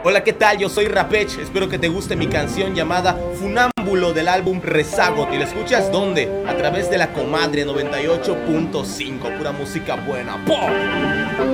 Hola, ¿qué tal? Yo soy Rapech. Espero que te guste mi canción llamada Funámbulo del álbum Rezago. ¿Y la escuchas dónde? A través de la Comadre 98.5. Pura música buena. ¡Pum!